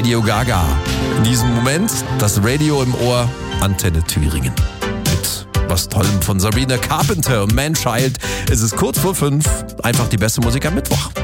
Radio Gaga. In diesem Moment das Radio im Ohr, Antenne Thüringen. Mit was Tollem von Sabrina Carpenter und Man Child. Es ist kurz vor 5. Einfach die beste Musik am Mittwoch.